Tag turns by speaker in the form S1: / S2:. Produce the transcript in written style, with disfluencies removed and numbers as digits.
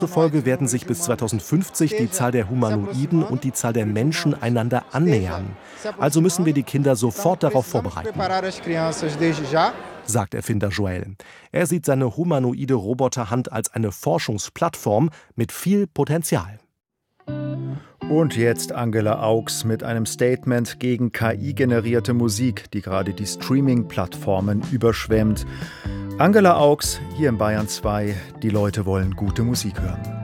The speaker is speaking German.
S1: Zufolge werden sich bis 2050 die Zahl der Humanoiden und die Zahl der Menschen einander annähern. Also müssen wir die Kinder sofort darauf vorbereiten, sagt Erfinder Joel. Er sieht seine humanoide Roboterhand als eine Forschungsplattform mit viel Potenzial.
S2: Und jetzt Angela Augs mit einem Statement gegen KI-generierte Musik, die gerade die Streaming-Plattformen überschwemmt. Angela Augs hier in Bayern 2. Die Leute wollen gute Musik hören.